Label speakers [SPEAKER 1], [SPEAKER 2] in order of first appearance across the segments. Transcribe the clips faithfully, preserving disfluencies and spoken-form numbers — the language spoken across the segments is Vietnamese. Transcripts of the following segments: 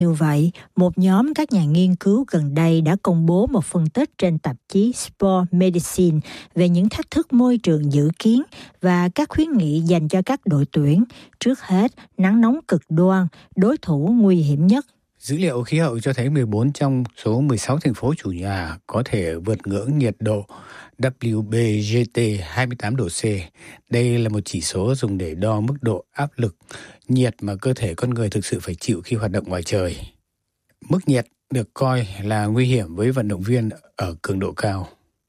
[SPEAKER 1] Như vậy, một nhóm các nhà nghiên cứu gần đây đã công bố một phân tích trên tạp chí Sport Medicine về những thách thức môi trường dự kiến và các khuyến nghị dành cho các đội tuyển. Trước hết, nắng nóng cực đoan, đối thủ nguy hiểm nhất.
[SPEAKER 2] Dữ liệu khí hậu cho thấy mười bốn trong số mười sáu thành phố chủ nhà có thể vượt ngưỡng nhiệt độ W B G T hai mươi tám độ C. Đây là một chỉ số dùng để đo mức độ áp lực nhiệt mà cơ thể con người thực sự phải chịu khi hoạt động ngoài trời. Mức nhiệt được coi là nguy hiểm với vận động viên ở cường độ cao.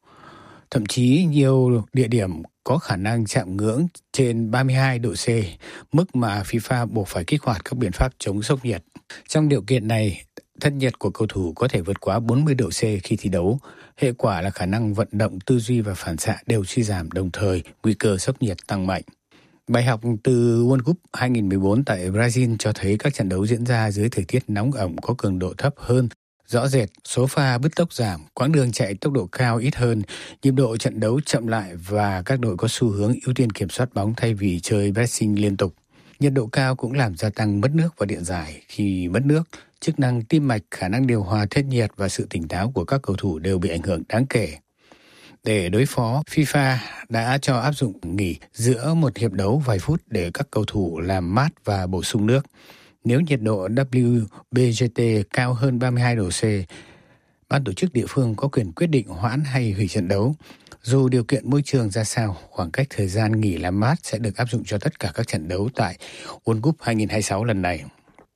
[SPEAKER 2] Thậm chí nhiều địa điểm có khả năng chạm ngưỡng trên ba mươi hai độ C, mức mà FIFA buộc phải kích hoạt các biện pháp chống sốc nhiệt. Trong điều kiện này, thân nhiệt của cầu thủ có thể vượt quá bốn mươi độ C khi thi đấu. Hệ quả là khả năng vận động, tư duy và phản xạ đều suy giảm, đồng thời nguy cơ sốc nhiệt tăng mạnh. Bài học từ World Cup hai không một bốn tại Brazil cho thấy các trận đấu diễn ra dưới thời tiết nóng ẩm có cường độ thấp hơn rõ rệt, số pha bứt tốc giảm, quãng đường chạy tốc độ cao ít hơn, nhịp độ trận đấu chậm lại và các đội có xu hướng ưu tiên kiểm soát bóng thay vì chơi pressing liên tục. Nhiệt độ cao cũng làm gia tăng mất nước và điện giải. Khi mất nước, chức năng tim mạch, khả năng điều hòa thân nhiệt và sự tỉnh táo của các cầu thủ đều bị ảnh hưởng đáng kể. Để đối phó, FIFA đã cho áp dụng nghỉ giữa một hiệp đấu vài phút để các cầu thủ làm mát và bổ sung nước. Nếu nhiệt độ W B G T cao hơn ba mươi hai độ C, ban tổ chức địa phương có quyền quyết định hoãn hay hủy trận đấu. Dù điều kiện môi trường ra sao, khoảng cách thời gian nghỉ làm mát sẽ được áp dụng cho tất cả các trận đấu tại World Cup hai không hai sáu lần này.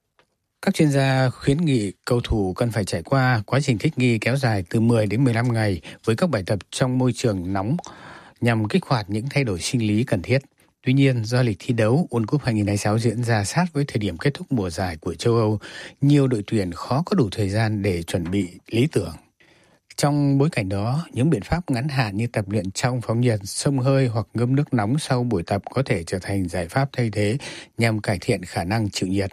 [SPEAKER 2] Các chuyên gia khuyến nghị cầu thủ cần phải trải qua quá trình thích nghi kéo dài từ mười đến mười lăm ngày với các bài tập trong môi trường nóng nhằm kích hoạt những thay đổi sinh lý cần thiết. Tuy nhiên, do lịch thi đấu World Cup hai không hai sáu diễn ra sát với thời điểm kết thúc mùa giải của châu Âu, nhiều đội tuyển khó có đủ thời gian để chuẩn bị lý tưởng. Trong bối cảnh đó, những biện pháp ngắn hạn như tập luyện trong phòng nhiệt, xông hơi hoặc ngâm nước nóng sau buổi tập có thể trở thành giải pháp thay thế nhằm cải thiện khả năng chịu nhiệt.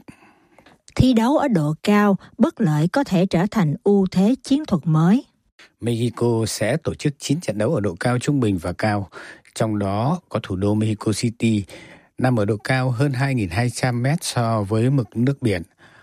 [SPEAKER 1] Thi đấu ở độ cao, bất lợi có thể trở thành ưu thế chiến thuật mới.
[SPEAKER 2] Mexico sẽ tổ chức chín trận đấu ở độ cao trung bình và cao, trong đó có thủ đô Mexico City nằm ở độ cao hơn hai nghìn hai trăm mét so với mực nước biển.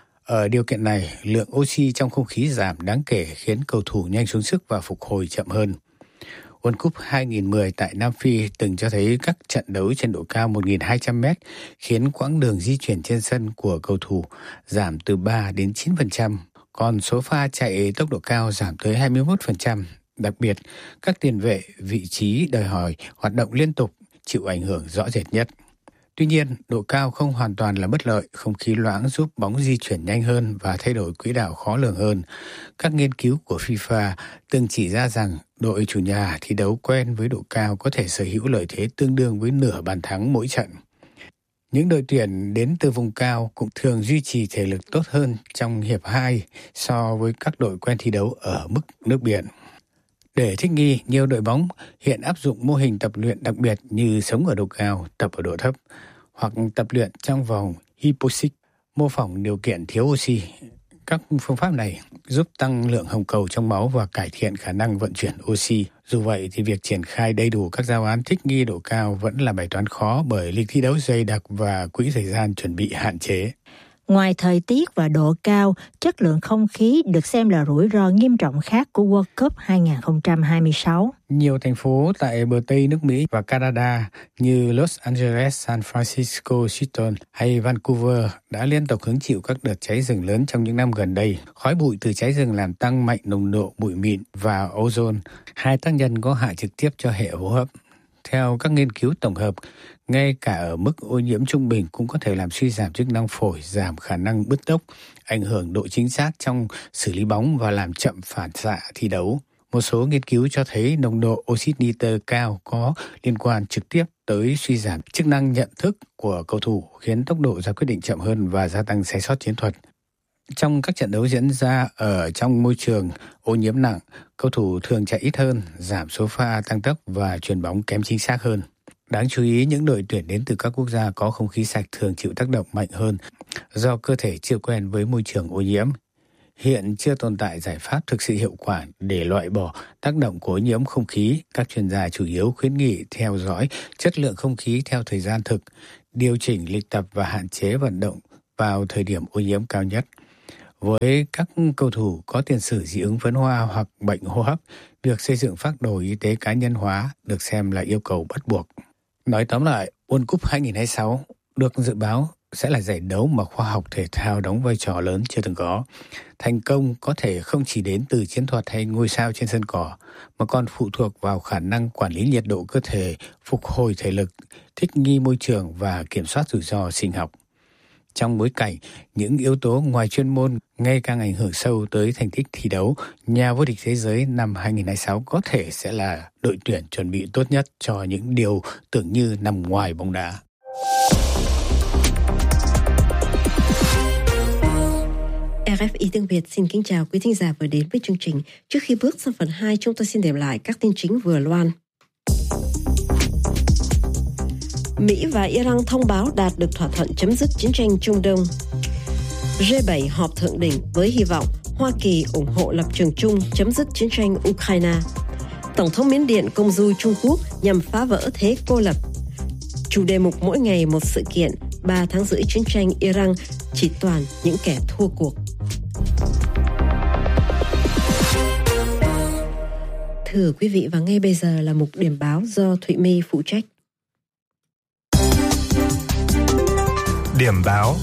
[SPEAKER 2] Ở điều kiện này, lượng oxy trong không khí giảm đáng kể khiến cầu thủ nhanh xuống sức và phục hồi chậm hơn. World Cup hai không một không tại Nam Phi từng cho thấy các trận đấu trên độ cao một nghìn hai trăm mét khiến quãng đường di chuyển trên sân của cầu thủ giảm từ ba đến chín phần trăm, còn số pha chạy tốc độ cao giảm tới hai mươi mốt phần trăm. Đặc biệt, các tiền vệ vị trí đòi hỏi hoạt động liên tục chịu ảnh hưởng rõ rệt nhất. Tuy nhiên, độ cao không hoàn toàn là bất lợi, không khí loãng giúp bóng di chuyển nhanh hơn và thay đổi quỹ đạo khó lường hơn. Các nghiên cứu của FIFA từng chỉ ra rằng đội chủ nhà thi đấu quen với độ cao có thể sở hữu lợi thế tương đương với nửa bàn thắng mỗi trận. Những đội tuyển đến từ vùng cao cũng thường duy trì thể lực tốt hơn trong hiệp hai so với các đội quen thi đấu ở mức nước biển. Để thích nghi, nhiều đội bóng hiện áp dụng mô hình tập luyện đặc biệt như sống ở độ cao, tập ở độ thấp, hoặc tập luyện trong vòng hypoxic, mô phỏng điều kiện thiếu oxy. Các phương pháp này giúp tăng lượng hồng cầu trong máu và cải thiện khả năng vận chuyển oxy. Dù vậy thì việc triển khai đầy đủ các giáo án thích nghi độ cao vẫn là bài toán khó bởi lịch thi đấu dày đặc và quỹ thời gian chuẩn bị hạn chế.
[SPEAKER 1] Ngoài thời tiết và độ cao, chất lượng không khí được xem là rủi ro nghiêm trọng khác của World Cup hai không hai sáu.
[SPEAKER 2] Nhiều thành phố tại bờ Tây nước Mỹ và Canada như Los Angeles, San Francisco, Seattle hay Vancouver đã liên tục hứng chịu các đợt cháy rừng lớn trong những năm gần đây. Khói bụi từ cháy rừng làm tăng mạnh nồng độ bụi mịn và ozone, hai tác nhân có hại trực tiếp cho hệ hô hấp. Theo các nghiên cứu tổng hợp, ngay cả ở mức ô nhiễm trung bình cũng có thể làm suy giảm chức năng phổi, giảm khả năng bứt tốc, ảnh hưởng độ chính xác trong xử lý bóng và làm chậm phản xạ thi đấu. Một số nghiên cứu cho thấy nồng độ oxit nitơ cao có liên quan trực tiếp tới suy giảm chức năng nhận thức của cầu thủ, khiến tốc độ ra quyết định chậm hơn và gia tăng sai sót chiến thuật. Trong các trận đấu diễn ra ở trong môi trường ô nhiễm nặng, cầu thủ thường chạy ít hơn, giảm số pha tăng tốc và chuyền bóng kém chính xác hơn. Đáng chú ý, những đội tuyển đến từ các quốc gia có không khí sạch thường chịu tác động mạnh hơn do cơ thể chưa quen với môi trường ô nhiễm. Hiện chưa tồn tại giải pháp thực sự hiệu quả để loại bỏ tác động của ô nhiễm không khí. Các chuyên gia chủ yếu khuyến nghị theo dõi chất lượng không khí theo thời gian thực, điều chỉnh lịch tập và hạn chế vận động vào thời điểm ô nhiễm cao nhất. Với các cầu thủ có tiền sử dị ứng phấn hoa hoặc bệnh hô hấp, việc xây dựng phác đồ y tế cá nhân hóa được xem là yêu cầu bắt buộc. Nói tóm lại, World Cup hai không hai sáu được dự báo sẽ là giải đấu mà khoa học thể thao đóng vai trò lớn chưa từng có. Thành công có thể không chỉ đến từ chiến thuật hay ngôi sao trên sân cỏ, mà còn phụ thuộc vào khả năng quản lý nhiệt độ cơ thể, phục hồi thể lực, thích nghi môi trường và kiểm soát rủi ro sinh học. Trong bối cảnh những yếu tố ngoài chuyên môn ngày càng ảnh hưởng sâu tới thành tích thi đấu, nhà vô địch thế giới năm hai không hai sáu có thể sẽ là đội tuyển chuẩn bị tốt nhất cho những điều tưởng như nằm ngoài bóng đá.
[SPEAKER 3] rờ ép i tiếng Việt xin kính chào quý thính giả vừa đến với chương trình. Trước khi bước sang phần hai, chúng tôi xin điểm lại các tin chính vừa loan. Mỹ và Iran thông báo đạt được thỏa thuận chấm dứt chiến tranh Trung Đông. G bảy họp thượng đỉnh với hy vọng Hoa Kỳ ủng hộ lập trường chung chấm dứt chiến tranh Ukraine. Tổng thống Miến Điện công du Trung Quốc nhằm phá vỡ thế cô lập. Chủ đề mục mỗi ngày một sự kiện, ba tháng rưỡi chiến tranh Iran chỉ toàn những kẻ thua cuộc. Thưa quý vị, và ngay bây giờ là mục điểm báo do Thụy My phụ trách.
[SPEAKER 4] Điểm báo.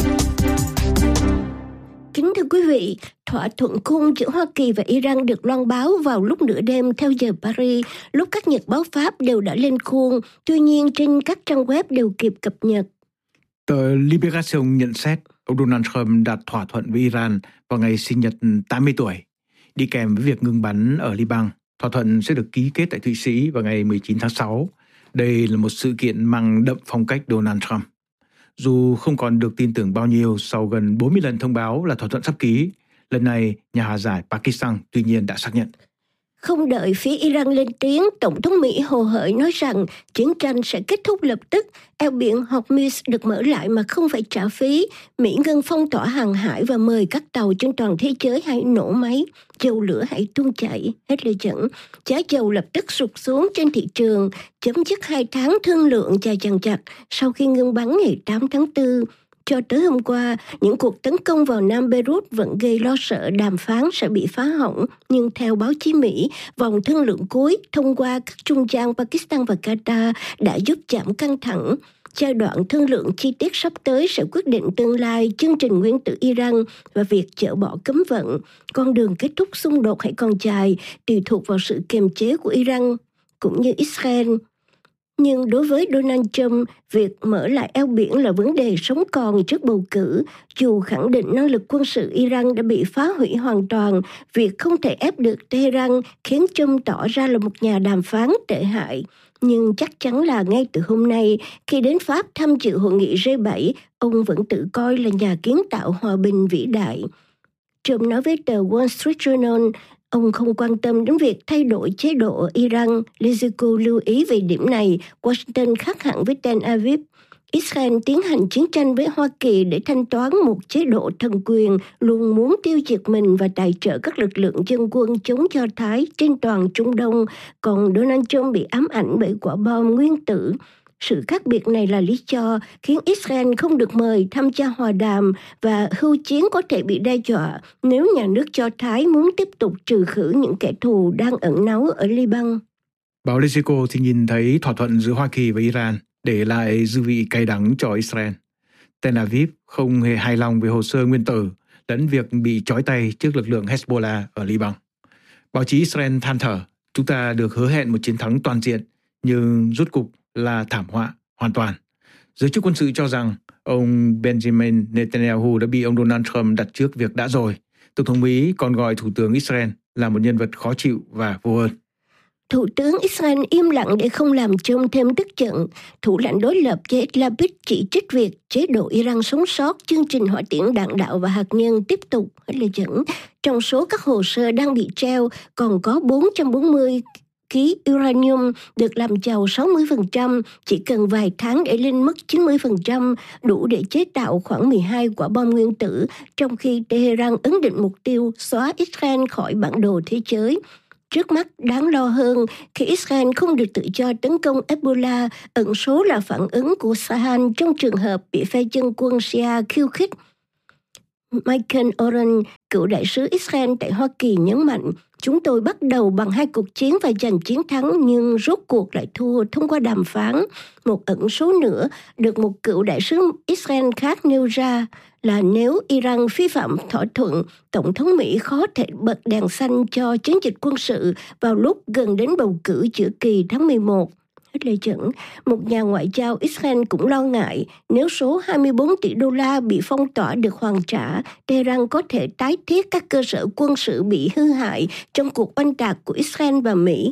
[SPEAKER 5] Kính thưa quý vị, thỏa thuận khung giữa Hoa Kỳ và Iran được loan báo vào lúc nửa đêm theo giờ Paris, lúc các nhật báo Pháp đều đã lên khuôn, tuy nhiên trên các trang web đều kịp cập nhật.
[SPEAKER 6] Tờ Libération nhận xét ông Donald Trump đạt thỏa thuận với Iran vào ngày sinh nhật tám mươi tuổi, đi kèm với việc ngừng bắn ở Liban. Thỏa thuận sẽ được ký kết tại Thụy Sĩ vào ngày mười chín tháng sáu. Đây là một sự kiện mang đậm phong cách Donald Trump. Dù không còn được tin tưởng bao nhiêu sau gần bốn mươi lần thông báo là thỏa thuận sắp ký, lần này nhà hòa giải Pakistan tuy nhiên đã xác nhận.
[SPEAKER 5] Không đợi phía Iran lên tiếng, Tổng thống Mỹ hồ hởi nói rằng chiến tranh sẽ kết thúc lập tức, eo biển Hormuz được mở lại mà không phải trả phí. Mỹ ngừng phong tỏa hàng hải và mời các tàu trên toàn thế giới hãy nổ máy, dầu lửa hãy tuôn chảy. Hết lời dẫn, giá dầu lập tức sụt xuống trên thị trường, chấm dứt hai tháng thương lượng dài dằng dặc sau khi ngừng bắn ngày tám tháng tư. Cho tới hôm qua, những cuộc tấn công vào Nam Beirut vẫn gây lo sợ đàm phán sẽ bị phá hỏng, nhưng theo báo chí Mỹ, vòng thương lượng cuối thông qua các trung gian Pakistan và Qatar đã giúp giảm căng thẳng. Giai đoạn thương lượng chi tiết sắp tới sẽ quyết định tương lai chương trình nguyên tử Iran và việc dỡ bỏ cấm vận. Con đường kết thúc xung đột hãy còn dài, tùy thuộc vào sự kiềm chế của Iran cũng như Israel. Nhưng đối với Donald Trump, việc mở lại eo biển là vấn đề sống còn trước bầu cử. Dù khẳng định năng lực quân sự Iran đã bị phá hủy hoàn toàn, việc không thể ép được Tehran khiến Trump tỏ ra là một nhà đàm phán tệ hại. Nhưng chắc chắn là ngay từ hôm nay, khi đến Pháp tham dự hội nghị G bảy, ông vẫn tự coi là nhà kiến tạo hòa bình vĩ đại. Trump nói với tờ Wall Street Journal, ông không quan tâm đến việc thay đổi chế độ ở Iran. Lezico lưu ý về điểm này, Washington khác hẳn với Tel Aviv. Israel tiến hành chiến tranh với Hoa Kỳ để thanh toán một chế độ thần quyền luôn muốn tiêu diệt mình và tài trợ các lực lượng dân quân chống Do Thái trên toàn Trung Đông, còn Donald Trump bị ám ảnh bởi quả bom nguyên tử. Sự khác biệt này là lý do khiến Israel không được mời tham gia hòa đàm và hưu chiến có thể bị đe dọa nếu nhà nước Do Thái muốn tiếp tục trừ khử những kẻ thù đang ẩn náu ở Liban.
[SPEAKER 6] Báo Lezico thì nhìn thấy thỏa thuận giữa Hoa Kỳ và Iran để lại dư vị cay đắng cho Israel. Tel Aviv không hề hài lòng về hồ sơ nguyên tử lẫn việc bị trói tay trước lực lượng Hezbollah ở Liban. Báo chí Israel than thở, chúng ta được hứa hẹn một chiến thắng toàn diện, nhưng rốt cục là thảm họa hoàn toàn. Giới chức quân sự cho rằng ông Benjamin Netanyahu đã bị ông Donald Trump đặt trước việc đã rồi. Tổng thống Mỹ còn gọi Thủ tướng Israel là một nhân vật khó chịu và vô ơn.
[SPEAKER 5] Thủ tướng Israel im lặng để không làm Trump thêm tức giận. Thủ lãnh đối lập Yair Lapid chỉ trích việc chế độ Iran sống sót chương trình hỏa tiễn đạn đạo và hạt nhân tiếp tục. Hết lời dẫn, trong số các hồ sơ đang bị treo còn có bốn trăm bốn mươi ký uranium được làm giàu sáu mươi phần trăm, chỉ cần vài tháng để lên mức chín mươi phần trăm, đủ để chế tạo khoảng mười hai quả bom nguyên tử, trong khi Tehran ấn định mục tiêu xóa Israel khỏi bản đồ thế giới. Trước mắt đáng lo hơn khi Israel không được tự do tấn công Hezbollah, ẩn số là phản ứng của Sahel trong trường hợp bị phe dân quân Shia khiêu khích. Michael Oren, cựu đại sứ Israel tại Hoa Kỳ nhấn mạnh, chúng tôi bắt đầu bằng hai cuộc chiến và giành chiến thắng nhưng rốt cuộc lại thua thông qua đàm phán. Một ẩn số nữa được một cựu đại sứ Israel khác nêu ra là nếu Iran vi phạm thỏa thuận, Tổng thống Mỹ khó thể bật đèn xanh cho chiến dịch quân sự vào lúc gần đến bầu cử giữa kỳ tháng mười một. Hết lời dẫn, một nhà ngoại giao Israel cũng lo ngại nếu số hai mươi bốn tỷ đô la bị phong tỏa được hoàn trả, Tehran có thể tái thiết các cơ sở quân sự bị hư hại trong cuộc oanh tạc của Israel và Mỹ.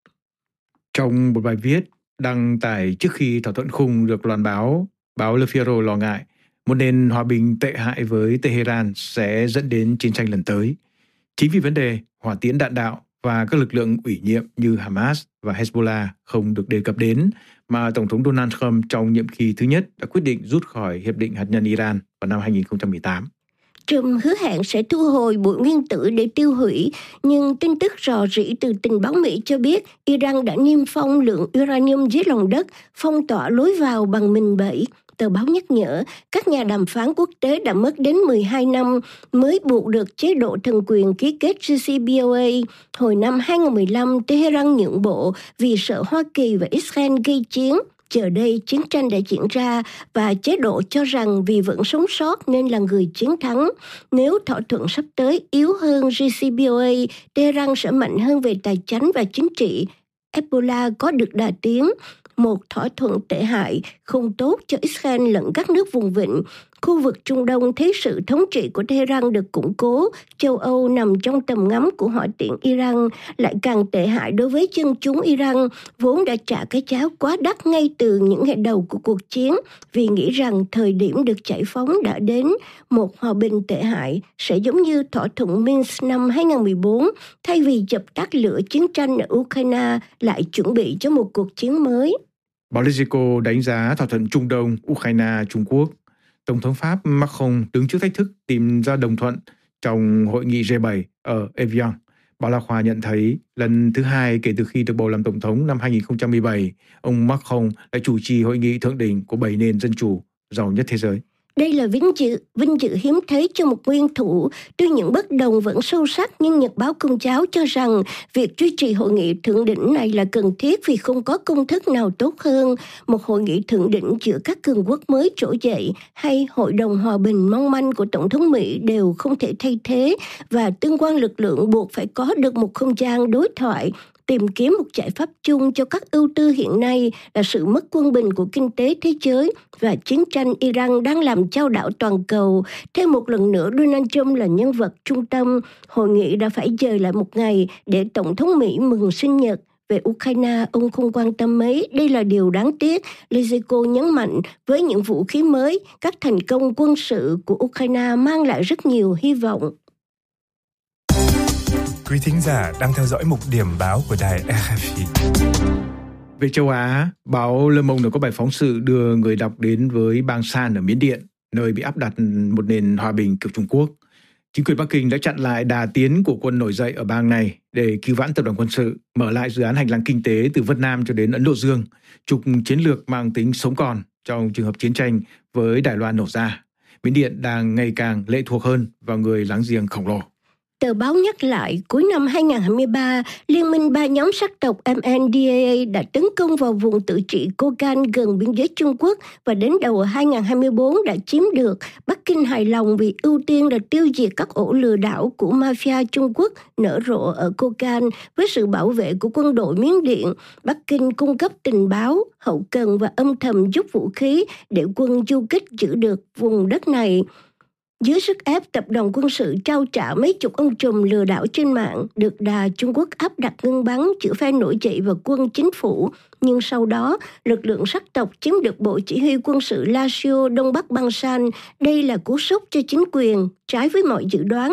[SPEAKER 6] Trong một bài viết đăng tải trước khi thỏa thuận khung được loan báo, báo Le Figaro lo ngại một nền hòa bình tệ hại với Tehran sẽ dẫn đến chiến tranh lần tới. Chính vì vấn đề hỏa tiễn đạn đạo và các lực lượng ủy nhiệm như Hamas và Hezbollah không được đề cập đến, mà Tổng thống Donald Trump trong nhiệm kỳ thứ nhất đã quyết định rút khỏi Hiệp định Hạt nhân Iran vào năm hai không một tám.
[SPEAKER 5] Trump hứa hẹn sẽ thu hồi bụi nguyên tử để tiêu hủy, nhưng tin tức rò rỉ từ tình báo Mỹ cho biết Iran đã niêm phong lượng uranium dưới lòng đất, phong tỏa lối vào bằng mìn bẫy. Tờ báo nhắc nhở các nhà đàm phán quốc tế đã mất đến mười hai năm mới buộc được chế độ thần quyền ký kết J C P O A. Hồi năm hai không một lăm, Tehran nhượng bộ vì sợ Hoa Kỳ và Israel gây chiến. Giờ đây, chiến tranh đã diễn ra và chế độ cho rằng vì vẫn sống sót nên là người chiến thắng. Nếu thỏa thuận sắp tới yếu hơn J C P O A, Tehran sẽ mạnh hơn về tài chính và chính trị. Hezbollah có được đà tiến, một thỏa thuận tệ hại, không tốt cho Israel lẫn các nước vùng vịnh. Khu vực Trung Đông thấy sự thống trị của Tehran được củng cố, châu Âu nằm trong tầm ngắm của hỏa tiễn Iran, lại càng tệ hại đối với dân chúng Iran, vốn đã trả cái giá quá đắt ngay từ những ngày đầu của cuộc chiến, vì nghĩ rằng thời điểm được giải phóng đã đến. Một hòa bình tệ hại sẽ giống như thỏa thuận Minsk năm hai không một bốn, thay vì dập tắt lửa chiến tranh ở Ukraine, lại chuẩn bị cho một cuộc chiến mới.
[SPEAKER 6] Báo Politico đánh giá thỏa thuận Trung Đông, Ukraine, Trung Quốc. Tổng thống Pháp Macron đứng trước thách thức tìm ra đồng thuận trong hội nghị G bảy ở Evian. Báo La Khoa nhận thấy lần thứ hai kể từ khi được bầu làm tổng thống năm hai không một bảy, ông Macron đã chủ trì hội nghị thượng đỉnh của bảy nền dân chủ giàu nhất thế giới.
[SPEAKER 5] Đây là vinh dự, vinh dự hiếm thấy cho một nguyên thủ. Tuy những bất đồng vẫn sâu sắc, nhưng Nhật báo Công giáo cho rằng việc duy trì hội nghị thượng đỉnh này là cần thiết vì không có công thức nào tốt hơn. Một hội nghị thượng đỉnh giữa các cường quốc mới trỗi dậy hay hội đồng hòa bình mong manh của Tổng thống Mỹ đều không thể thay thế, và tương quan lực lượng buộc phải có được một không gian đối thoại, tìm kiếm một giải pháp chung cho các ưu tư hiện nay là sự mất quân bình của kinh tế thế giới và chiến tranh Iran đang làm chao đảo toàn cầu. Thêm một lần nữa, Donald Trump là nhân vật trung tâm. Hội nghị đã phải dời lại một ngày để Tổng thống Mỹ mừng sinh nhật. Về Ukraine, ông không quan tâm mấy, đây là điều đáng tiếc. Politico nhấn mạnh, với những vũ khí mới, các thành công quân sự của Ukraine mang lại rất nhiều hy vọng.
[SPEAKER 4] Quý thính giả đang theo dõi mục điểm báo của đài R F I.
[SPEAKER 6] Về châu Á, báo Le Monde đã có bài phóng sự đưa người đọc đến với bang Shan ở Miến Điện, nơi bị áp đặt một nền hòa bình kiểu Trung Quốc. Chính quyền Bắc Kinh đã chặn lại đà tiến của quân nổi dậy ở bang này để cứu vãn tập đoàn quân sự, mở lại dự án hành lang kinh tế từ Vân Nam cho đến Ấn Độ Dương, trục chiến lược mang tính sống còn trong trường hợp chiến tranh với Đài Loan nổ ra. Miến Điện đang ngày càng lệ thuộc hơn vào người láng giềng khổng lồ.
[SPEAKER 5] Tờ báo nhắc lại, cuối năm hai không hai ba, Liên minh ba nhóm sắc tộc M N D A A đã tấn công vào vùng tự trị Kogan gần biên giới Trung Quốc và đến đầu hai không hai tư đã chiếm được. Bắc Kinh hài lòng vì ưu tiên là tiêu diệt các ổ lừa đảo của mafia Trung Quốc nở rộ ở Kogan với sự bảo vệ của quân đội Miến Điện. Bắc Kinh cung cấp tình báo, hậu cần và âm thầm giúp vũ khí để quân du kích giữ được vùng đất này. Dưới sức ép, tập đoàn quân sự trao trả mấy chục ông trùm lừa đảo trên mạng, được đà Trung Quốc áp đặt ngưng bắn giữa phe nổi dậy và quân chính phủ. Nhưng sau đó, lực lượng sắc tộc chiếm được bộ chỉ huy quân sự Lasio đông bắc bang Shan. Đây là cú sốc cho chính quyền. Trái với mọi dự đoán, Bắc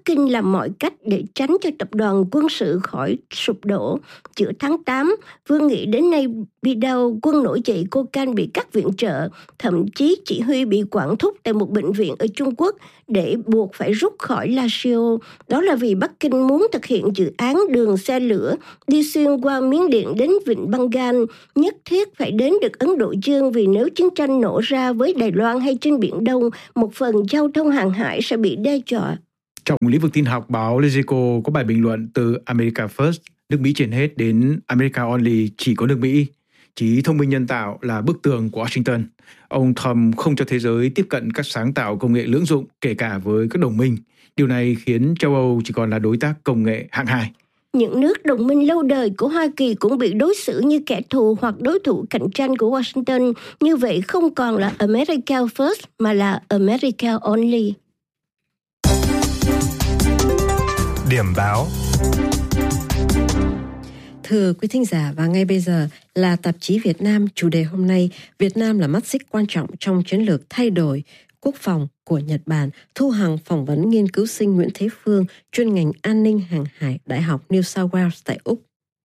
[SPEAKER 5] Bắc Kinh làm mọi cách để tránh cho tập đoàn quân sự khỏi sụp đổ. Giữa tháng tám, Vương nghị đến nay bị đau, quân nổi dậy Cô Can bị cắt viện trợ, thậm chí chỉ huy bị quản thúc tại một bệnh viện ở Trung Quốc để buộc phải rút khỏi Lazio. Đó là vì Bắc Kinh muốn thực hiện dự án đường xe lửa đi xuyên qua Miến Điện đến Vịnh Bengal, nhất thiết phải đến được Ấn Độ Dương, vì nếu chiến tranh nổ ra với Đài Loan hay trên Biển Đông, một phần giao thông hàng hải sẽ bị đe dọa.
[SPEAKER 6] Trong lĩnh vực tin học, báo Lezico có bài bình luận từ America First, nước Mỹ trên hết, đến America Only, chỉ có nước Mỹ. Trí thông minh nhân tạo là bức tường của Washington. Ông Trump không cho thế giới tiếp cận các sáng tạo công nghệ lưỡng dụng, kể cả với các đồng minh. Điều này khiến châu Âu chỉ còn là đối tác công nghệ hạng hai.
[SPEAKER 5] Những nước đồng minh lâu đời của Hoa Kỳ cũng bị đối xử như kẻ thù hoặc đối thủ cạnh tranh của Washington. Như vậy không còn là America First mà là America Only.
[SPEAKER 4] Điểm báo.
[SPEAKER 3] Thưa quý thính giả, và ngay bây giờ là tạp chí Việt Nam, chủ đề hôm nay: Việt Nam là mắt xích quan trọng trong chiến lược thay đổi quốc phòng của Nhật Bản. Thu Hằng phỏng vấn nghiên cứu sinh Nguyễn Thế Phương, chuyên ngành an ninh hàng hải, Đại học New South Wales tại Úc.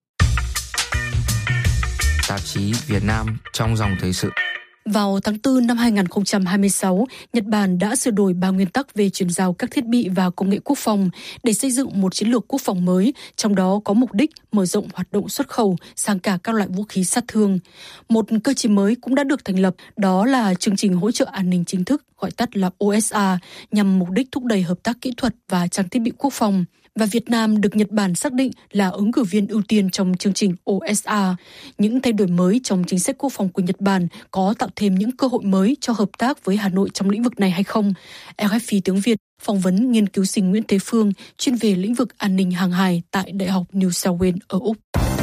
[SPEAKER 7] Tạp chí Việt Nam trong dòng thời sự.
[SPEAKER 8] Vào tháng tư năm hai nghìn không trăm hai mươi sáu, Nhật Bản đã sửa đổi ba nguyên tắc về chuyển giao các thiết bị và công nghệ quốc phòng để xây dựng một chiến lược quốc phòng mới, trong đó có mục đích mở rộng hoạt động xuất khẩu sang cả các loại vũ khí sát thương. Một cơ chế mới cũng đã được thành lập, đó là chương trình hỗ trợ an ninh chính thức, gọi tắt là O S A, nhằm mục đích thúc đẩy hợp tác kỹ thuật và trang thiết bị quốc phòng. Và Việt Nam được Nhật Bản xác định là ứng cử viên ưu tiên trong chương trình O S A. Những thay đổi mới trong chính sách quốc phòng của Nhật Bản có tạo thêm những cơ hội mới cho hợp tác với Hà Nội trong lĩnh vực này hay không? rờ ép pê tiếng Việt phỏng vấn nghiên cứu sinh Nguyễn Thế Phương, chuyên về lĩnh vực an ninh hàng hải tại Đại học New South Wales ở Úc.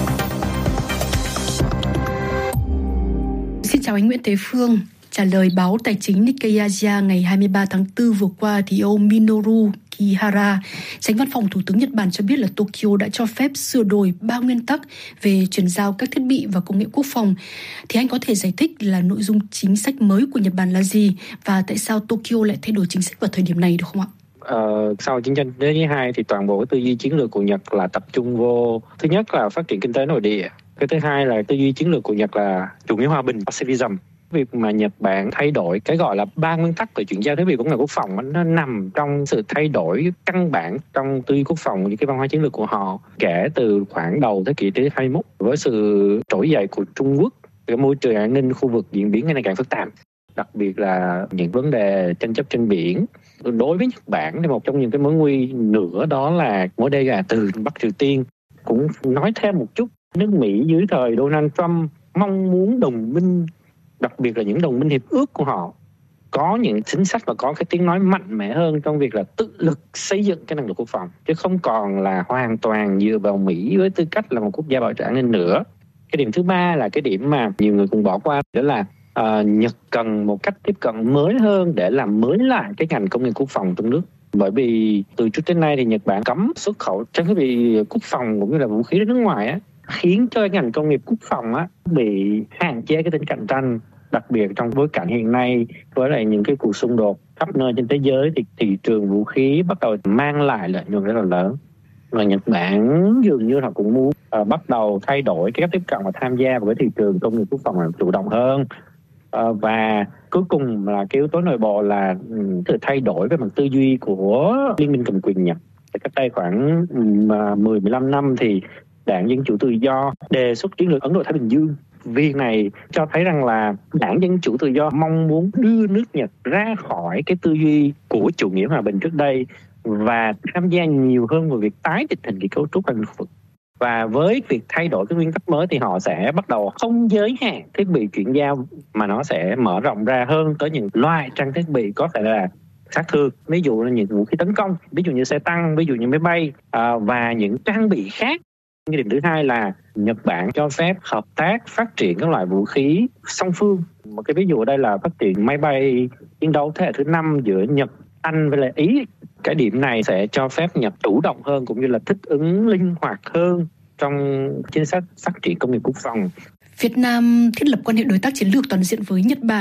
[SPEAKER 8] Xin chào anh Nguyễn Thế Phương. Trả lời báo tài chính Nikkei Asia ngày hai mươi ba tháng tư vừa qua, thì ông Minoru Kihara, Chánh Văn phòng Thủ tướng Nhật Bản cho biết là Tokyo đã cho phép sửa đổi ba nguyên tắc về chuyển giao các thiết bị và công nghệ quốc phòng. Thì anh có thể giải thích là nội dung chính sách mới của Nhật Bản là gì và tại sao Tokyo lại thay đổi chính sách vào thời điểm này được không ạ?
[SPEAKER 9] Ờ, sau chiến tranh thế giới thứ hai thì toàn bộ tư duy chiến lược của Nhật là tập trung vô, thứ nhất là phát triển kinh tế nội địa, cái thứ hai là tư duy chiến lược của Nhật là chủ nghĩa hòa bình, pacifism. Việc mà Nhật Bản thay đổi cái gọi là ba nguyên tắc về chuyển giao thiết bị công nghệ quốc phòng, nó nằm trong sự thay đổi căn bản trong tư duy quốc phòng, những cái văn hóa chiến lược của họ kể từ khoảng đầu thế kỷ thứ hai mươi mốt. Với sự trỗi dậy của Trung Quốc, cái môi trường an ninh khu vực diễn biến ngày càng phức tạp, đặc biệt là những vấn đề tranh chấp trên biển. Đối với Nhật Bản thì một trong những cái mối nguy nữa đó là mối đe dọa từ Bắc Triều Tiên. Cũng nói thêm một chút, nước Mỹ dưới thời Donald Trump mong muốn đồng minh, đặc biệt là những đồng minh hiệp ước của họ, có những chính sách và có cái tiếng nói mạnh mẽ hơn trong việc là tự lực xây dựng cái năng lực quốc phòng, chứ không còn là hoàn toàn dựa vào Mỹ với tư cách là một quốc gia bảo trợ an ninh nữa. Cái điểm thứ ba là cái điểm mà nhiều người cũng bỏ qua, đó là uh, Nhật cần một cách tiếp cận mới hơn để làm mới lại cái ngành công nghiệp quốc phòng trong nước. Bởi vì từ trước đến nay thì Nhật Bản cấm xuất khẩu trang thiết bị quốc phòng cũng như là vũ khí đến nước ngoài á, khiến cho ngành công nghiệp quốc phòng á bị hạn chế cái tính cạnh tranh, đặc biệt trong bối cảnh hiện nay với lại những cái cuộc xung đột khắp nơi trên thế giới thì thị trường vũ khí bắt đầu mang lại lợi nhuận rất là lớn. Và Nhật Bản dường như là cũng muốn uh, bắt đầu thay đổi cái cách tiếp cận và tham gia vào cái thị trường công nghiệp quốc phòng là chủ động hơn. Uh, và cuối cùng là cái yếu tố nội bộ là um, sự thay đổi về mặt tư duy của Liên minh cầm quyền Nhật. Cách đây khoảng um, mười mười lăm năm thì Đảng Dân Chủ Tự Do đề xuất chiến lược Ấn Độ Thái Bình Dương. Việc này cho thấy rằng là Đảng Dân Chủ Tự Do mong muốn đưa nước Nhật ra khỏi cái tư duy của chủ nghĩa hòa bình trước đây và tham gia nhiều hơn vào việc tái định hình cái cấu trúc an ninh khu vực. Và với việc thay đổi cái nguyên tắc mới thì họ sẽ bắt đầu không giới hạn thiết bị chuyển giao, mà nó sẽ mở rộng ra hơn tới những loại trang thiết bị có thể là sát thương, ví dụ là những vũ khí tấn công, ví dụ như xe tăng, ví dụ như máy bay à, và những trang bị khác. Cái điểm thứ hai là Nhật Bản cho phép hợp tác phát triển các loại vũ khí song phương. Một cái ví dụ ở đây là phát triển máy bay chiến đấu thế hệ thứ năm giữa Nhật, Anh với lại Ý. Cái điểm này sẽ cho phép Nhật chủ động hơn cũng như là thích ứng linh hoạt hơn trong chính sách phát triển công nghiệp quốc phòng.
[SPEAKER 8] Việt Nam thiết lập quan hệ đối tác chiến lược toàn diện với Nhật Bản.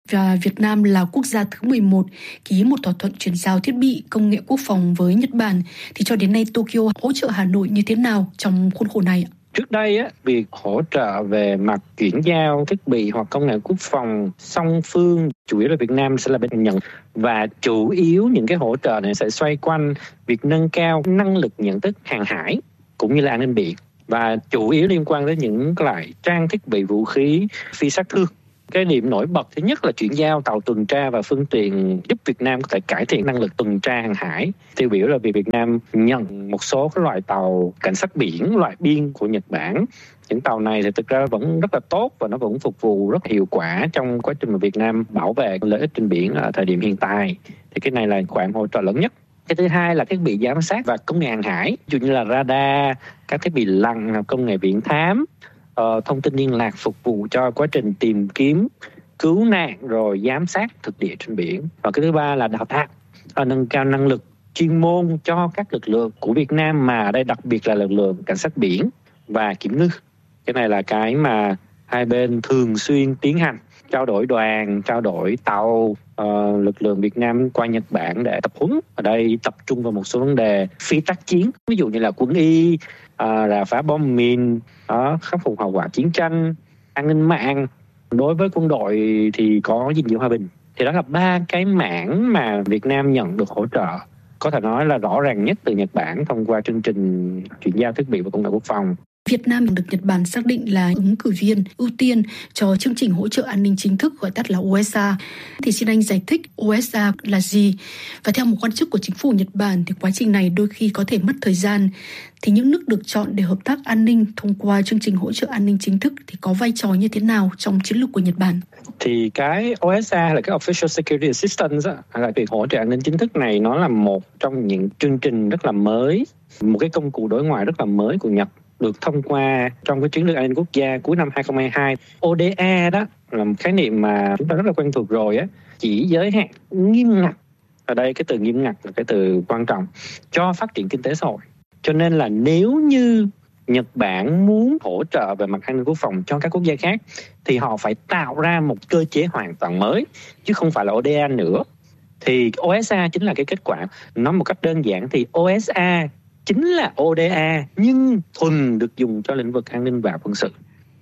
[SPEAKER 8] và Việt Nam là quốc gia thứ mười một ký một thỏa thuận chuyển giao thiết bị công nghệ quốc phòng với Nhật Bản, thì cho đến nay Tokyo hỗ trợ Hà Nội như thế nào trong khuôn khổ này?
[SPEAKER 9] Trước đây, á, việc hỗ trợ về mặt chuyển giao thiết bị hoặc công nghệ quốc phòng song phương chủ yếu là Việt Nam sẽ là bên nhận, và chủ yếu những cái hỗ trợ này sẽ xoay quanh việc nâng cao năng lực nhận thức hàng hải cũng như là an ninh biển, và chủ yếu liên quan đến những loại trang thiết bị vũ khí phi sát thương. Cái điểm nổi bật thứ nhất là chuyển giao tàu tuần tra và phương tiện giúp Việt Nam có thể cải thiện năng lực tuần tra hàng hải. Tiêu biểu là việc Việt Nam nhận một số các loại tàu cảnh sát biển, loại biên của Nhật Bản. Những tàu này thì thực ra vẫn rất là tốt và nó vẫn phục vụ rất hiệu quả trong quá trình mà Việt Nam bảo vệ lợi ích trên biển ở thời điểm hiện tại. Thì cái này là khoản hỗ trợ lớn nhất. Cái thứ hai là thiết bị giám sát và công nghệ hàng hải, ví dụ như là radar, các thiết bị lặn, công nghệ viễn thám, uh, thông tin liên lạc phục vụ cho quá trình tìm kiếm, cứu nạn rồi giám sát thực địa trên biển. Và cái thứ ba là đào tạo, uh, nâng cao năng lực chuyên môn cho các lực lượng của Việt Nam, mà ở đây đặc biệt là lực lượng cảnh sát biển và kiểm ngư. Cái này là cái mà hai bên thường xuyên tiến hành, trao đổi đoàn, trao đổi tàu, uh, lực lượng Việt Nam qua Nhật Bản để tập huấn. Ở đây tập trung vào một số vấn đề phi tác chiến, ví dụ như là quân y, uh, rà phá bom mìn, uh, khắc phục hậu quả chiến tranh, an ninh mạng. Đối với quân đội thì có gìn giữ hòa bình. Thì đó là ba cái mảng mà Việt Nam nhận được hỗ trợ, có thể nói là rõ ràng nhất từ Nhật Bản thông qua chương trình chuyển giao thiết bị và công nghệ quốc phòng.
[SPEAKER 8] Việt Nam được Nhật Bản xác định là ứng cử viên ưu tiên cho chương trình hỗ trợ an ninh chính thức gọi tắt là o ét a. Thì xin anh giải thích o ét a là gì? Và theo một quan chức của chính phủ Nhật Bản thì quá trình này đôi khi có thể mất thời gian. Thì những nước được chọn để hợp tác an ninh thông qua chương trình hỗ trợ an ninh chính thức thì có vai trò như thế nào trong chiến lược của Nhật Bản?
[SPEAKER 9] Thì cái o ét a là cái Official Security Assistance, hay là việc hỗ trợ an ninh chính thức này, nó là một trong những chương trình rất là mới, một cái công cụ đối ngoại rất là mới của Nhật, được thông qua trong cái chiến lược an ninh quốc gia cuối năm hai không hai hai. o đê a đó là một khái niệm mà chúng ta rất là quen thuộc rồi á, chỉ giới hạn nghiêm ngặt. Ở đây cái từ nghiêm ngặt là cái từ quan trọng cho phát triển kinh tế xã hội. Cho nên là nếu như Nhật Bản muốn hỗ trợ về mặt an ninh quốc phòng cho các quốc gia khác thì họ phải tạo ra một cơ chế hoàn toàn mới, chứ không phải là o đê a nữa. Thì o ét a chính là cái kết quả. Nói một cách đơn giản thì o ét a chính là o đê a nhưng thuần được dùng cho lĩnh vực an ninh và quân sự.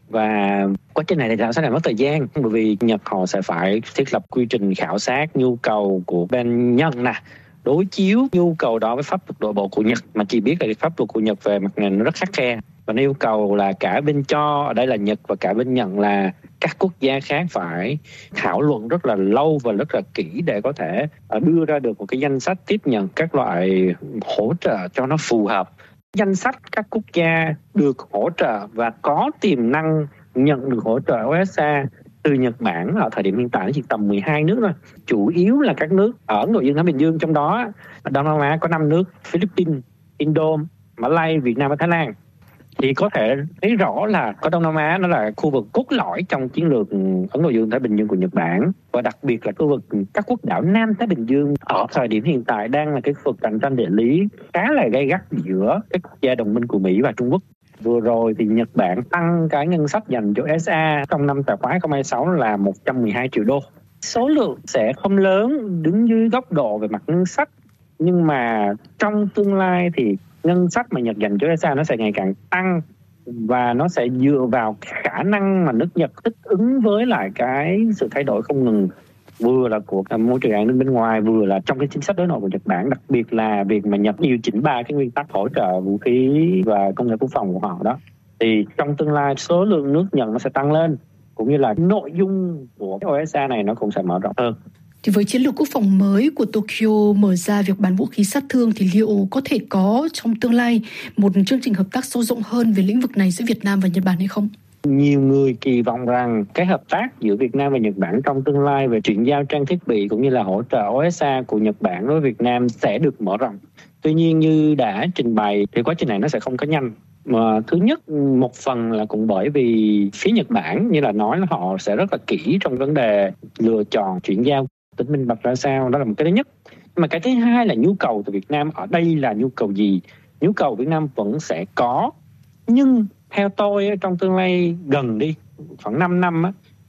[SPEAKER 9] Và quá trình này thì sẽ là mất thời gian, bởi vì Nhật họ sẽ phải thiết lập quy trình khảo sát nhu cầu của bên Nhật nè, đối chiếu nhu cầu đó với pháp luật nội bộ của Nhật, mà chỉ biết là pháp luật của Nhật về mặt này nó rất khắt khe, và nó yêu cầu là cả bên cho, ở đây là Nhật, và cả bên nhận là các quốc gia khác phải thảo luận rất là lâu và rất là kỹ để có thể đưa ra được một cái danh sách tiếp nhận các loại hỗ trợ cho nó phù hợp. Danh sách các quốc gia được hỗ trợ và có tiềm năng nhận được hỗ trợ o ét a từ Nhật Bản ở thời điểm hiện tại chỉ tầm mười hai nước thôi. Chủ yếu là các nước ở nội dương Thái Bình Dương, trong đó Đông Nam Á có năm nước: Philippines, Indo, Mã Lai, Việt Nam và Thái Lan. Thì có thể thấy rõ là có Đông Nam Á nó là khu vực cốt lõi trong chiến lược Ấn Độ Dương Thái Bình Dương của Nhật Bản, và đặc biệt là khu vực các quốc đảo Nam Thái Bình Dương ở thời điểm hiện tại đang là cái khu vực cạnh tranh địa lý khá là gay gắt giữa các quốc gia đồng minh của Mỹ và Trung Quốc. Vừa rồi thì Nhật Bản tăng cái ngân sách dành cho o ét a trong năm tài khoá hai không hai sáu là một trăm mười hai triệu đô. Số lượng sẽ không lớn đứng dưới góc độ về mặt ngân sách, nhưng mà trong tương lai thì ngân sách mà Nhật dành cho o ét a nó sẽ ngày càng tăng, và nó sẽ dựa vào khả năng mà nước Nhật thích ứng với lại cái sự thay đổi không ngừng, vừa là của môi trường an ninh bên ngoài, vừa là trong cái chính sách đối nội của Nhật Bản, đặc biệt là việc mà Nhật điều chỉnh ba cái nguyên tắc hỗ trợ vũ khí và công nghệ quốc phòng của họ đó. Thì trong tương lai số lượng nước Nhật nó sẽ tăng lên, cũng như là nội dung của o ét a này nó cũng sẽ mở rộng hơn.
[SPEAKER 8] Thì với chiến lược quốc phòng mới của Tokyo mở ra việc bán vũ khí sát thương thì liệu có thể có trong tương lai một chương trình hợp tác sâu rộng hơn về lĩnh vực này giữa Việt Nam và Nhật Bản hay không?
[SPEAKER 9] Nhiều người kỳ vọng rằng cái hợp tác giữa Việt Nam và Nhật Bản trong tương lai về chuyển giao trang thiết bị cũng như là hỗ trợ o ét a của Nhật Bản với Việt Nam sẽ được mở rộng. Tuy nhiên như đã trình bày thì quá trình này nó sẽ không có nhanh. Mà thứ nhất, một phần là cũng bởi vì phía Nhật Bản như là nói là họ sẽ rất là kỹ trong vấn đề lựa chọn chuyển giao, tính minh bạch ra sao, đó là một cái thứ nhất. Mà cái thứ hai là nhu cầu từ Việt Nam ở đây là nhu cầu gì? Nhu cầu Việt Nam vẫn sẽ có, nhưng theo tôi trong tương lai gần đi, khoảng năm năm á,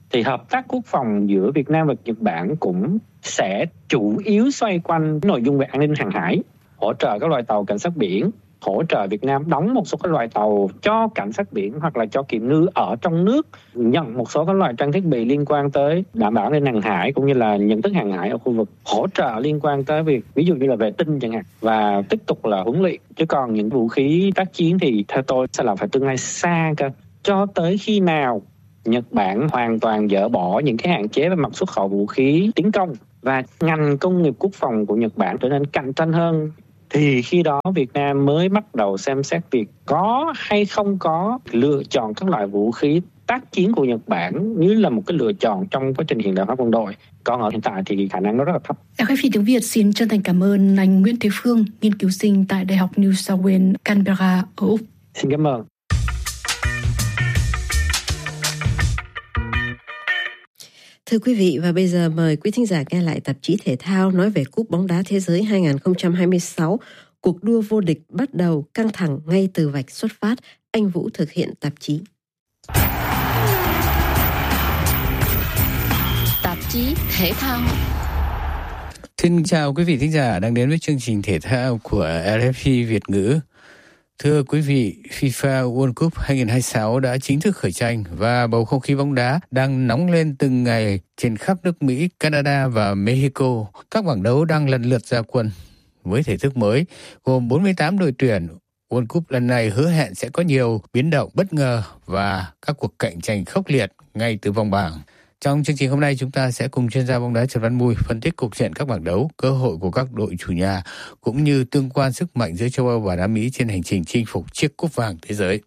[SPEAKER 9] thì hợp tác quốc phòng giữa Việt Nam và Nhật Bản cũng sẽ chủ yếu xoay quanh nội dung về an ninh hàng hải, hỗ trợ các loại tàu cảnh sát biển, hỗ trợ Việt Nam đóng một số các loại tàu cho cảnh sát biển hoặc là cho kiểm ngư ở trong nước, nhận một số các loại trang thiết bị liên quan tới đảm bảo an ninh hàng hải cũng như là nhận thức hàng hải ở khu vực, hỗ trợ liên quan tới việc ví dụ như là vệ tinh chẳng hạn, và tiếp tục là huấn luyện. Chứ còn những vũ khí tác chiến thì theo tôi sẽ là phải tương lai xa cơ, cho tới khi nào Nhật Bản hoàn toàn dỡ bỏ những cái hạn chế về mặt xuất khẩu vũ khí tiến công và ngành công nghiệp quốc phòng của Nhật Bản trở nên cạnh tranh hơn, thì khi đó Việt Nam mới bắt đầu xem xét việc có hay không có lựa chọn các loại vũ khí tác chiến của Nhật Bản như là một cái lựa chọn trong quá trình hiện đại hóa quân đội. Còn ở hiện tại thì khả năng nó rất là thấp.
[SPEAKER 8] Đài Phi tiếng Việt xin chân thành cảm ơn anh Nguyễn Thế Phương, nghiên cứu sinh tại Đại học New South Wales, Canberra ở Úc.
[SPEAKER 9] Xin cảm ơn.
[SPEAKER 3] Thưa quý vị, và bây giờ mời quý thính giả nghe lại tạp chí thể thao nói về Cúp bóng đá thế giới hai không hai sáu. Cuộc đua vô địch bắt đầu căng thẳng ngay từ vạch xuất phát. Anh Vũ thực hiện tạp chí.
[SPEAKER 10] Tạp chí thể thao.
[SPEAKER 2] Xin chào quý vị thính giả đang đến với chương trình thể thao của rờ ép pê Việt ngữ. Thưa quý vị, FIFA World Cup hai không hai sáu đã chính thức khởi tranh và bầu không khí bóng đá đang nóng lên từng ngày trên khắp nước Mỹ, Canada và Mexico. Các bảng đấu đang lần lượt ra quân. Với thể thức mới, gồm bốn mươi tám đội tuyển, World Cup lần này hứa hẹn sẽ có nhiều biến động bất ngờ và các cuộc cạnh tranh khốc liệt ngay từ vòng bảng. Trong chương trình hôm nay, chúng ta sẽ cùng chuyên gia bóng đá Trần Văn Mùi phân tích cục diện các bảng đấu, cơ hội của các đội chủ nhà, cũng như tương quan sức mạnh giữa châu Âu và Nam Mỹ trên hành trình chinh phục chiếc cúp vàng thế giới.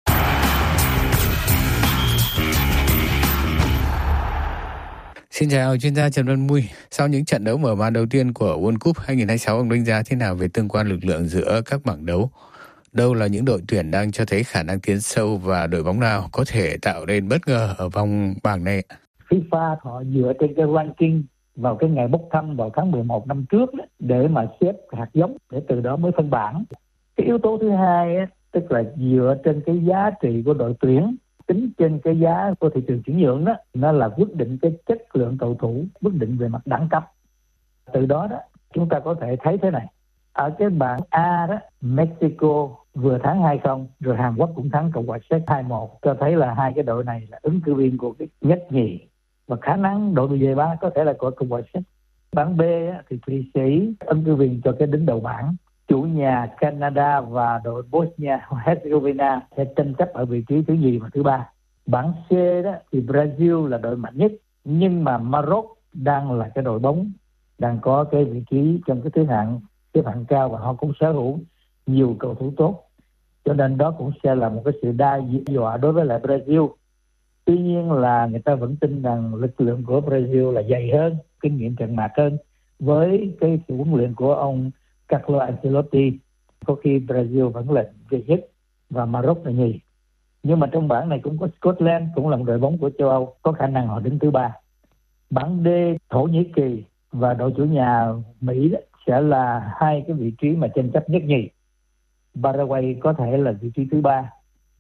[SPEAKER 2] Xin chào chuyên gia Trần Văn Mùi. Sau những trận đấu mở màn đầu tiên của World Cup hai không hai sáu, ông đánh giá thế nào về tương quan lực lượng giữa các bảng đấu? Đâu là những đội tuyển đang cho thấy khả năng tiến sâu và đội bóng nào có thể tạo nên bất ngờ ở vòng bảng này?
[SPEAKER 11] FIFA họ dựa trên cái ranking vào cái ngày bốc thăm vào tháng mười một năm trước đó, để mà xếp hạt giống, để từ đó mới phân bảng. Cái yếu tố thứ hai á, tức là dựa trên cái giá trị của đội tuyển, tính trên cái giá của thị trường chuyển nhượng đó, nó là quyết định cái chất lượng cầu thủ, quyết định về mặt đẳng cấp. Từ đó đó chúng ta có thể thấy thế này. Ở cái bảng A đó, Mexico vừa thắng hai không, rồi Hàn Quốc cũng thắng Cộng hòa Séc hai một, cho thấy là hai cái đội này là ứng cử viên của cái nhất nhì, và khả năng đội về ba có thể là của Cộng hòa Séc. Bảng B á, thì Thụy Sĩ ứng cử viên cho cái đứng đầu bảng. Chủ nhà Canada và đội Bosnia-Herzegovina sẽ tranh chấp ở vị trí thứ nhì và thứ ba. Bảng C đó thì Brazil là đội mạnh nhất, nhưng mà Maroc đang là cái đội bóng đang có cái vị trí trong cái thứ hạng xếp hạng cao, và họ cũng sở hữu nhiều cầu thủ tốt, cho nên đó cũng sẽ là một cái sự đa dọa đối với lại Brazil. Tuy nhiên là người ta vẫn tin rằng lực lượng của Brazil là dày hơn, kinh nghiệm trận mạc hơn, với cái sự huấn luyện của ông Carlo Ancelotti. Có khi Brazil vẫn là về nhất và Maroc là nhì. Nhưng mà trong bảng này cũng có Scotland, cũng là một đội bóng của châu Âu, có khả năng họ đứng thứ ba. Bảng D, Thổ Nhĩ Kỳ và đội chủ nhà Mỹ đó sẽ là hai cái vị trí mà tranh chấp nhất nhì. Paraguay có thể là vị trí thứ ba.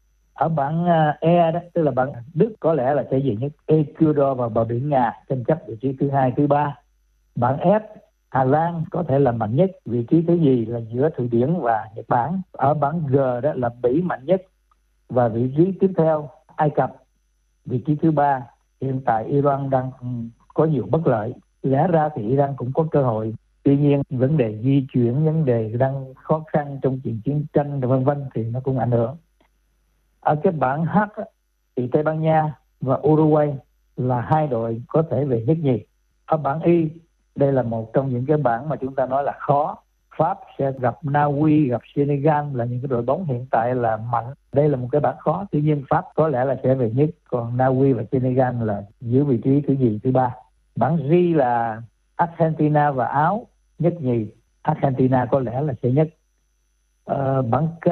[SPEAKER 11] Ở bảng E đó, tức là bảng Đức có lẽ là sẽ về nhất. Ecuador và bờ biển Nga tranh chấp vị trí thứ hai, thứ ba. Bảng F, Hà Lan có thể là mạnh nhất, vị trí thứ nhì là giữa Thụy Điển và Nhật Bản. Ở bảng G đó là Bỉ mạnh nhất, và vị trí tiếp theo Ai Cập, vị trí thứ ba. Hiện tại Iran đang có nhiều bất lợi, lẽ ra thì Iran cũng có cơ hội. Tuy nhiên vấn đề di chuyển, vấn đề đang khó khăn trong chuyện chiến tranh vân vân thì nó cũng ảnh hưởng. Ở cái bảng H thì Tây Ban Nha và Uruguay là hai đội có thể về nhất nhì. Ở bảng Y, đây là một trong những cái bảng mà chúng ta nói là khó. Pháp sẽ gặp Na Uy, gặp Senegal là những cái đội bóng hiện tại là mạnh. Đây là một cái bảng khó, tuy nhiên Pháp có lẽ là sẽ về nhất, còn Na Uy và Senegal là giữ vị trí thứ nhì, thứ ba. Bảng G là Argentina và Áo nhất nhì. Argentina có lẽ là sẽ nhất. Ờ, bảng K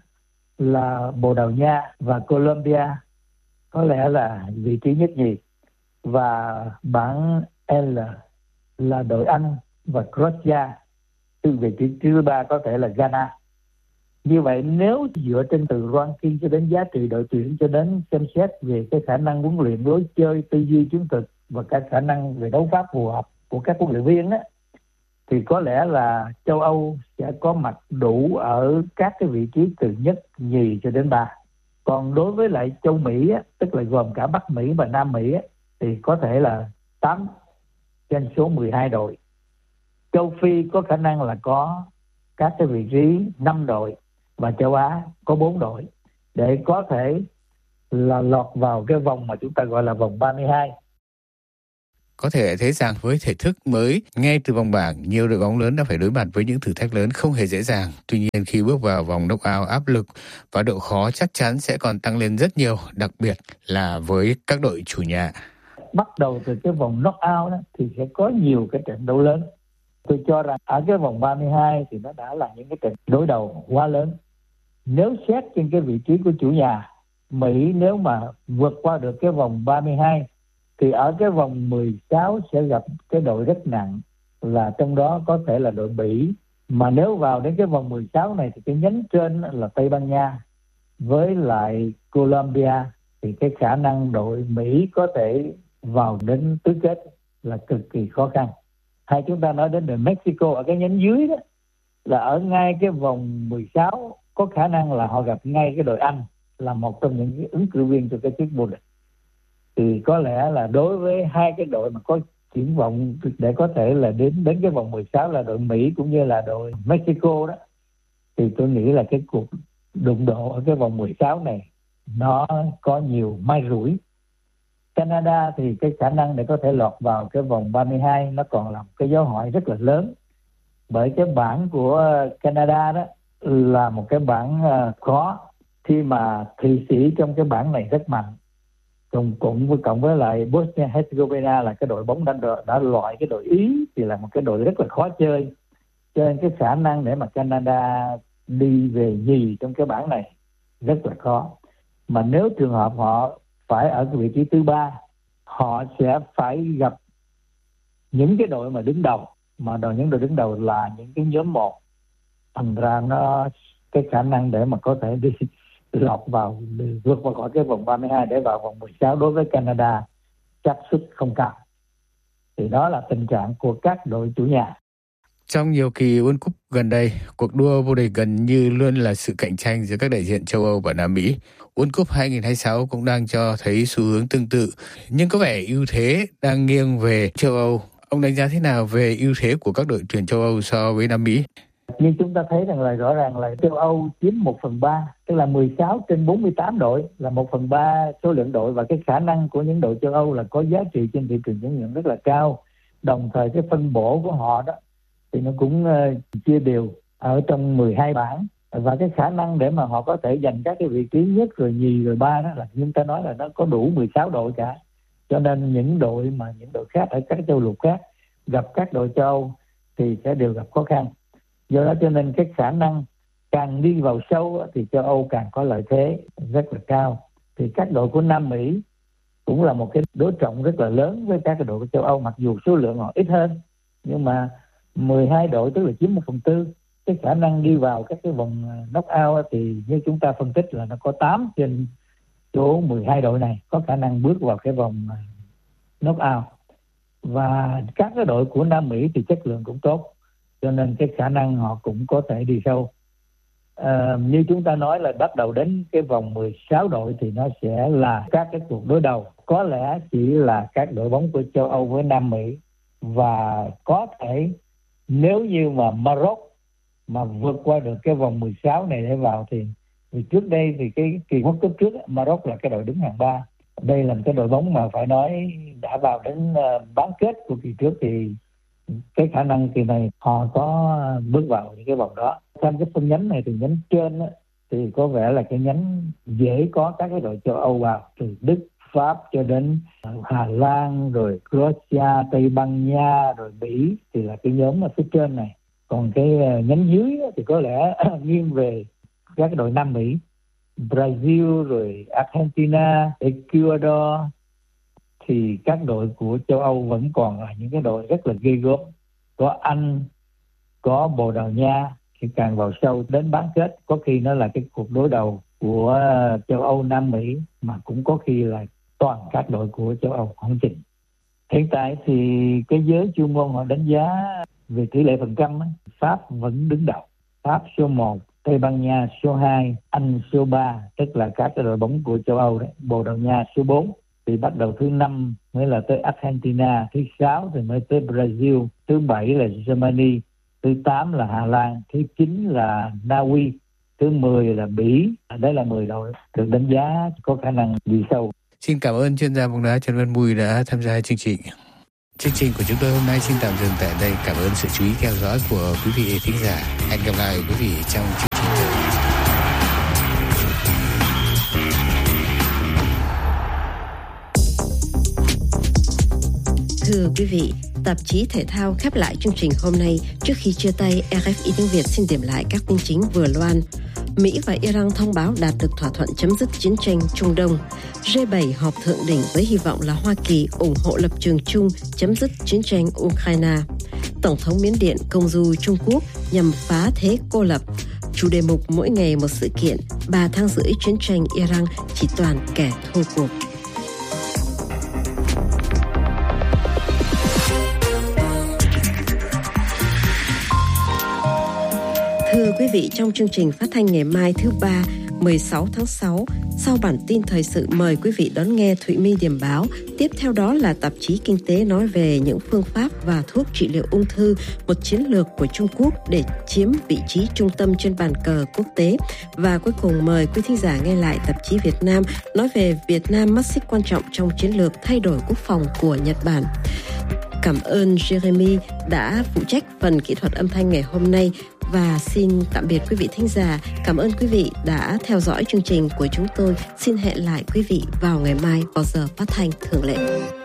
[SPEAKER 11] là Bồ Đào Nha và Colombia có lẽ là vị trí nhất nhì. Và bảng L là đội Anh và Croatia, từ vị trí thứ ba có thể là Ghana. Như vậy nếu dựa trên từ ranking cho đến giá trị đội tuyển cho đến xem xét về cái khả năng huấn luyện, lối chơi, tư duy chiến thuật và các khả năng về đấu pháp phù hợp của các huấn luyện viên á, thì có lẽ là châu Âu sẽ có mặt đủ ở các cái vị trí từ nhất, nhì cho đến ba. Còn đối với lại châu Mỹ á, tức là gồm cả Bắc Mỹ và Nam Mỹ á, thì có thể là tám trên số mười hai đội. Châu Phi có khả năng là có các cái vị trí năm đội và châu Á có bốn đội để có thể là lọt vào cái vòng mà chúng ta gọi là vòng ba mươi hai.
[SPEAKER 2] Có thể thấy rằng với thể thức mới, ngay từ vòng bảng, nhiều đội bóng lớn đã phải đối mặt với những thử thách lớn không hề dễ dàng. Tuy nhiên khi bước vào vòng knock-out, áp lực và độ khó chắc chắn sẽ còn tăng lên rất nhiều, đặc biệt là với các đội chủ nhà.
[SPEAKER 11] Bắt đầu từ cái vòng knock-out đó, thì sẽ có nhiều cái trận đấu lớn. Tôi cho rằng ở cái vòng ba mươi hai thì nó đã là những cái trận đối đầu quá lớn. Nếu xét trên cái vị trí của chủ nhà, Mỹ nếu mà vượt qua được cái vòng ba mươi hai thì ở cái vòng mười sáu sẽ gặp cái đội rất nặng, là trong đó có thể là đội Bỉ. Mà nếu vào đến cái vòng mười sáu này thì cái nhánh trên là Tây Ban Nha với lại Colombia, thì cái khả năng đội Mỹ có thể vào đến tứ kết là cực kỳ khó khăn. Hay chúng ta nói đến đội Mexico ở cái nhánh dưới đó, là ở ngay cái vòng mười sáu có khả năng là họ gặp ngay cái đội Anh, là một trong những cái ứng cử viên cho cái chức vô địch. Thì có lẽ là đối với hai cái đội mà có triển vọng để có thể là đến đến cái vòng mười sáu là đội Mỹ cũng như là đội Mexico đó, thì tôi nghĩ là cái cuộc đụng độ ở cái vòng mười sáu này nó có nhiều may rủi. Canada thì cái khả năng để có thể lọt vào cái vòng ba mươi hai nó còn là một cái dấu hỏi rất là lớn, bởi cái bảng của Canada đó là một cái bảng khó, khi mà Thụy Sĩ trong cái bảng này rất mạnh, cùng cùng với cộng với lại Bosnia Herzegovina là cái đội bóng đã đã loại cái đội Ý thì là một cái đội rất là khó chơi, cho nên cái khả năng để mà Canada đi về nhì trong cái bảng này rất là khó. Mà nếu trường hợp họ phải ở cái vị trí thứ ba, họ sẽ phải gặp những cái đội mà đứng đầu, mà đội những đội đứng đầu là những cái nhóm một, thành ra nó cái khả năng để mà có thể đi lọt vào, vượt qua khỏi cái vòng ba mươi hai để vào vòng mười sáu đối với Canada xác suất không cao. Thì đó là tình trạng của các đội chủ nhà.
[SPEAKER 2] Trong nhiều kỳ World Cup gần đây, cuộc đua vô địch gần như luôn là sự cạnh tranh giữa các đại diện châu Âu và Nam Mỹ. World Cup hai không hai sáu cũng đang cho thấy xu hướng tương tự, nhưng có vẻ ưu thế đang nghiêng về châu Âu. Ông đánh giá thế nào về ưu thế của các đội tuyển châu Âu so với Nam Mỹ?
[SPEAKER 11] Nhưng chúng ta thấy rằng là rõ ràng là châu Âu chiếm một phần ba, tức là mười sáu trên bốn mươi tám đội, là một phần ba số lượng đội, và cái khả năng của những đội châu Âu là có giá trị trên thị trường chuyển nhượng rất là cao. Đồng thời cái phân bổ của họ đó thì nó cũng uh, chia đều ở trong mười hai bảng, và cái khả năng để mà họ có thể giành các cái vị trí nhất rồi nhì rồi ba đó là chúng ta nói là nó có đủ mười sáu đội cả. Cho nên những đội mà những đội khác ở các châu lục khác gặp các đội châu Âu thì sẽ đều gặp khó khăn. Do đó cho nên cái khả năng càng đi vào sâu thì châu Âu càng có lợi thế rất là cao. Thì các đội của Nam Mỹ cũng là một cái đối trọng rất là lớn với các cái đội của châu Âu, mặc dù số lượng họ ít hơn, nhưng mà mười hai đội tức là chiếm một phần tư. Cái khả năng đi vào các cái vòng knock-out thì như chúng ta phân tích là nó có tám trên số mười hai đội này có khả năng bước vào cái vòng knock-out. Và các cái đội của Nam Mỹ thì chất lượng cũng tốt, cho nên cái khả năng họ cũng có thể đi sâu. À, như chúng ta nói là bắt đầu đến cái vòng mười sáu đội thì nó sẽ là các cái cuộc đối đầu. Có lẽ chỉ là các đội bóng của châu Âu với Nam Mỹ, và có thể nếu như mà Maroc mà vượt qua được cái vòng mười sáu này để vào thì, thì trước đây thì cái kỳ World Cup trước Maroc là cái đội đứng hàng ba. Đây là một cái đội bóng mà phải nói đã vào đến bán kết của kỳ trước, thì cái khả năng kỳ này họ có bước vào những cái vòng đó. Trong cái phân nhánh này thì nhánh trên thì có vẻ là cái nhánh dễ có các cái đội châu Âu vào, từ Đức, Pháp cho đến Hà Lan, rồi Croatia, Tây Ban Nha, rồi Bỉ thì là cái nhóm ở phía trên này. Còn cái nhánh dưới thì có lẽ nghiêng về các cái đội Nam Mỹ, Brazil, rồi Argentina, Ecuador. Thì các đội của châu Âu vẫn còn là những cái đội rất là ghê gớm. Có Anh, có Bồ Đào Nha, sẽ càng vào sâu đến bán kết. Có khi nó là cái cuộc đối đầu của châu Âu, Nam Mỹ, mà cũng có khi là toàn các đội của châu Âu không chừng. Hiện tại thì cái giới chuyên môn họ đánh giá về tỷ lệ phần trăm, Pháp vẫn đứng đầu. Pháp số một, Tây Ban Nha số hai, Anh số ba, tức là các cái đội bóng của châu Âu đấy. Bồ Đào Nha số bốn, thì bắt đầu thứ năm mới là tới Argentina, thứ sáu thì mới tới Brazil, thứ bảy là Germany, thứ tám là Hà Lan, thứ chín là Na Uy, thứ mười là Bỉ. Đây là mười đội được đánh giá có khả năng đi sâu.
[SPEAKER 2] Xin cảm ơn chuyên gia bóng đá Trần Văn Mùi đã tham gia chương trình. Chương trình của chúng tôi hôm nay xin tạm dừng tại đây. Cảm ơn sự chú ý theo dõi của quý vị thính giả. Hẹn gặp lại quý vị trong chương trình tới.
[SPEAKER 3] Thưa quý vị, tạp chí thể thao khép lại chương trình hôm nay. Trước khi chia tay, rờ ép i tiếng Việt xin điểm lại các tin chính vừa loan. Mỹ và Iran thông báo đạt được thỏa thuận chấm dứt chiến tranh Trung Đông. G bảy họp thượng đỉnh với hy vọng là Hoa Kỳ ủng hộ lập trường chung chấm dứt chiến tranh Ukraine. Tổng thống Miến Điện công du Trung Quốc nhằm phá thế cô lập. Chủ đề mục mỗi ngày một sự kiện, ba tháng rưỡi chiến tranh Iran chỉ toàn kẻ thua cuộc. Thưa quý vị, trong chương trình phát thanh ngày mai thứ ba, mười sáu tháng sáu, sau bản tin thời sự mời quý vị đón nghe Thụy My điểm báo. Tiếp theo đó là tạp chí Kinh tế nói về những phương pháp và thuốc trị liệu ung thư, một chiến lược của Trung Quốc để chiếm vị trí trung tâm trên bàn cờ quốc tế. Và cuối cùng mời quý thính giả nghe lại tạp chí Việt Nam nói về Việt Nam mắt xích quan trọng trong chiến lược thay đổi quốc phòng của Nhật Bản. Cảm ơn Jeremy đã phụ trách phần kỹ thuật âm thanh ngày hôm nay và xin tạm biệt quý vị thính giả. Cảm ơn quý vị đã theo dõi chương trình của chúng tôi. Xin hẹn lại quý vị vào ngày mai vào giờ phát thanh thường lệ.